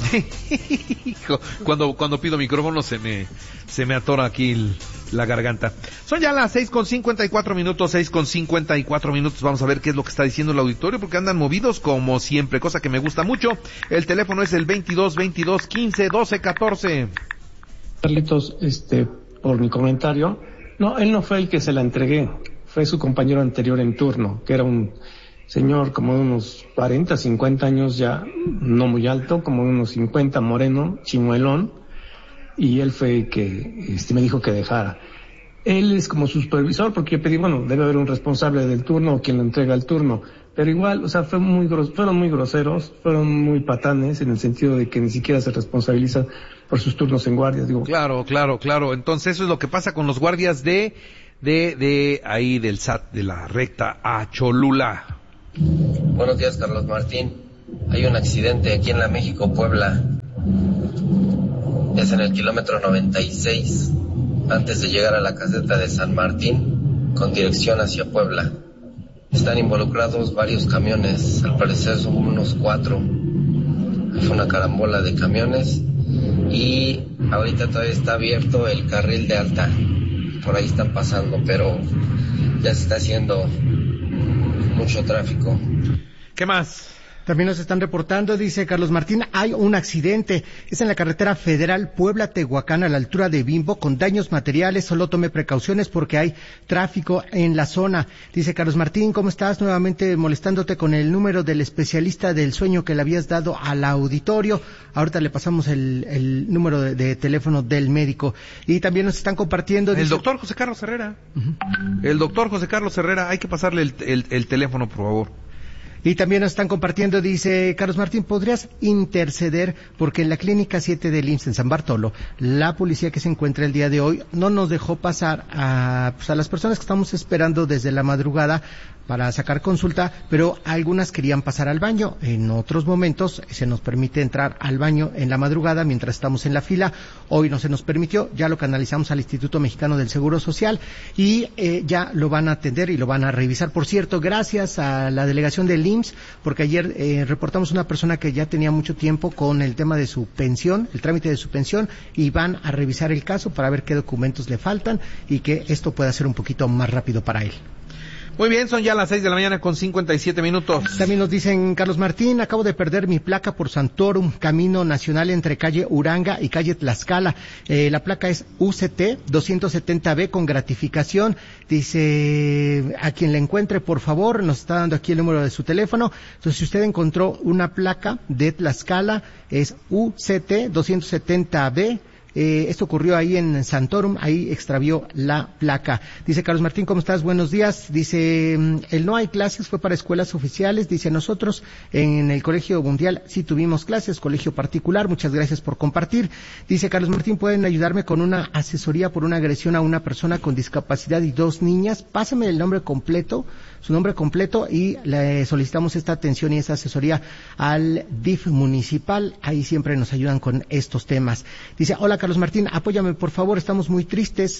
Hijo, cuando pido micrófono se me atora aquí la garganta. Son ya las 6:54 minutos. Vamos a ver qué es lo que está diciendo el auditorio, porque andan movidos como siempre, cosa que me gusta mucho. El teléfono es el 22 15 12 14. Carlitos, por mi comentario, no, él no fue el que se la entregué, fue su compañero anterior en turno, que era un señor como de unos 40, 50 años ya, no muy alto, como de unos 50, moreno, chimuelón, y él fue el que me dijo que dejara. Él es como su supervisor, porque yo pedí, bueno, debe haber un responsable del turno o quien lo entrega el turno, pero igual, o sea, fueron muy groseros, fueron muy patanes, en el sentido de que ni siquiera se responsabilizan por sus turnos en guardias, digo. Claro. Entonces eso es lo que pasa con los guardias de ahí del SAT, de la recta a Cholula. Buenos días, Carlos Martín. Hay un accidente aquí en la México-Puebla. Es en el kilómetro 96, antes de llegar a la caseta de San Martín, con dirección hacia Puebla. Están involucrados varios camiones, al parecer son unos 4. Fue una carambola de camiones y ahorita todavía está abierto el carril de alta. Por ahí están pasando, pero ya se está haciendo mucho tráfico. ¿Qué más? También nos están reportando, dice Carlos Martín, hay un accidente. Es en la carretera federal Puebla-Tehuacán, a la altura de Bimbo, con daños materiales. Solo tome precauciones porque hay tráfico en la zona. Dice Carlos Martín, ¿cómo estás? Nuevamente molestándote con el número del especialista del sueño que le habías dado al auditorio. Ahorita le pasamos el número de teléfono del médico. Y también nos están compartiendo... El doctor José Carlos Herrera. Uh-huh. El doctor José Carlos Herrera, hay que pasarle el teléfono, por favor. Y también nos están compartiendo, dice Carlos Martín, ¿podrías interceder? Porque en la clínica 7 del IMSS en San Bartolo, la policía que se encuentra el día de hoy no nos dejó pasar a las personas que estamos esperando desde la madrugada para sacar consulta, pero algunas querían pasar al baño. En otros momentos se nos permite entrar al baño en la madrugada mientras estamos en la fila. Hoy no se nos permitió, ya lo canalizamos al Instituto Mexicano del Seguro Social y ya lo van a atender y lo van a revisar. Por cierto, gracias a la delegación del IMSS, porque ayer reportamos una persona que ya tenía mucho tiempo con el tema de su pensión, el trámite de su pensión, y van a revisar el caso para ver qué documentos le faltan y que esto pueda ser un poquito más rápido para él. Muy bien, son ya las 6:57 a.m. También nos dicen, Carlos Martín, acabo de perder mi placa por Santorum, camino nacional entre calle Uranga y calle Tlaxcala. La placa es UCT 270B con gratificación. Dice, a quien la encuentre, por favor, nos está dando aquí el número de su teléfono. Entonces, si usted encontró una placa de Tlaxcala, es UCT 270B. Esto ocurrió ahí en Santorum, ahí extravió la placa. Dice Carlos Martín, ¿cómo estás? Buenos días. Dice, el no hay clases fue para escuelas oficiales. Dice, nosotros en el Colegio Mundial sí tuvimos clases, colegio particular. Muchas gracias por compartir. Dice Carlos Martín, ¿pueden ayudarme con una asesoría por una agresión a una persona con discapacidad y 2 niñas? Pásame el nombre completo, su nombre completo, y le solicitamos esta atención y esa asesoría al DIF municipal. Ahí siempre nos ayudan con estos temas. Dice, hola Carlos Martín, apóyame por favor, estamos muy tristes,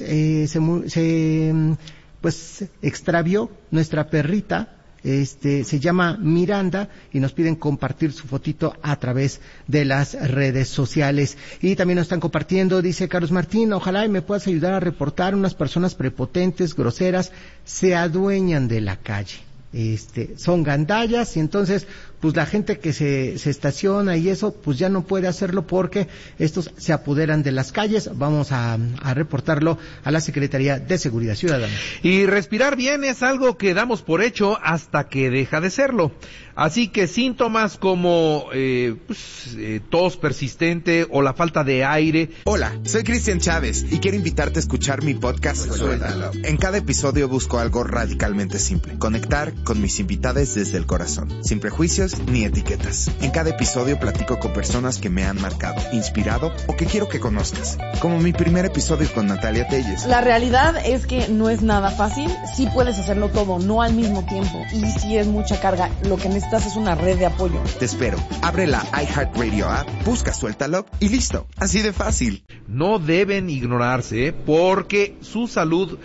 pues extravió nuestra perrita, se llama Miranda, y nos piden compartir su fotito a través de las redes sociales. Y también nos están compartiendo, dice Carlos Martín, ojalá y me puedas ayudar a reportar unas personas prepotentes, groseras, se adueñan de la calle. Son gandallas, y entonces pues la gente que se estaciona y eso pues ya no puede hacerlo porque estos se apoderan de las calles. Vamos a reportarlo a la Secretaría de Seguridad Ciudadana. Y respirar bien es algo que damos por hecho hasta que deja de serlo. Así que síntomas como tos persistente o la falta de aire. Hola, soy Cristian Chávez y quiero invitarte a escuchar mi podcast Suéltalo. En cada episodio busco algo radicalmente simple: conectar con mis invitados desde el corazón, sin prejuicios ni etiquetas. En cada episodio platico con personas que me han marcado, inspirado o que quiero que conozcas, como mi primer episodio con Natalia Telles. La realidad es que no es nada fácil. Sí puedes hacerlo todo, no al mismo tiempo, y sí es mucha carga. Lo que necesitas es una red de apoyo. Te espero. Abre la iHeartRadio app, busca Suéltalo y listo. Así de fácil. No deben ignorarse, porque su salud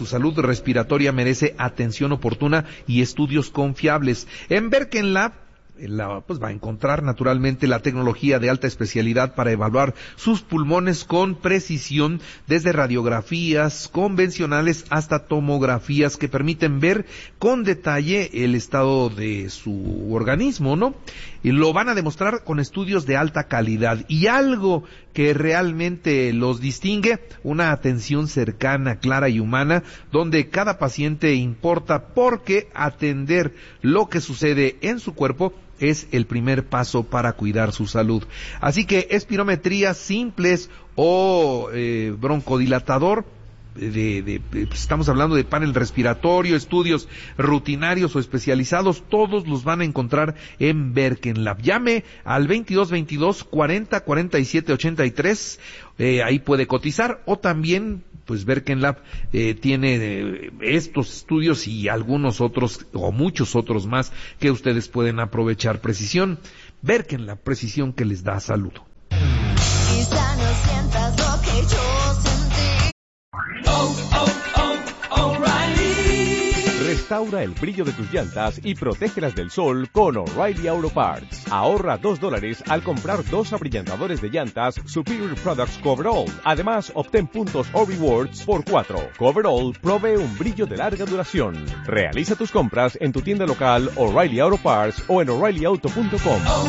respiratoria merece atención oportuna y estudios confiables. En Berkenlab pues va a encontrar naturalmente la tecnología de alta especialidad para evaluar sus pulmones con precisión, desde radiografías convencionales hasta tomografías que permiten ver con detalle el estado de su organismo, ¿no? Y lo van a demostrar con estudios de alta calidad. Y algo que realmente los distingue, una atención cercana, clara y humana, donde cada paciente importa, porque atender lo que sucede en su cuerpo es el primer paso para cuidar su salud. Así que espirometrías simples o broncodilatador, estamos hablando de panel respiratorio, estudios rutinarios o especializados, todos los van a encontrar en Berkenlab. Llame al 2222 40 47 83, ahí puede cotizar, o también pues Berkenlab tiene estos estudios y algunos otros o muchos otros más que ustedes pueden aprovechar. Precisión Berkenlab, precisión que les da salud. Quizá no sientas lo que yo sentí. O'Reilly. Restaura el brillo de tus llantas y protégelas del sol con O'Reilly Auto Parts. Ahorra $2 al comprar 2 abrillantadores de llantas Superior Products Coverall. Además, obtén puntos o rewards por 4. Coverall provee un brillo de larga duración. Realiza tus compras en tu tienda local O'Reilly Auto Parts o en O'ReillyAuto.com.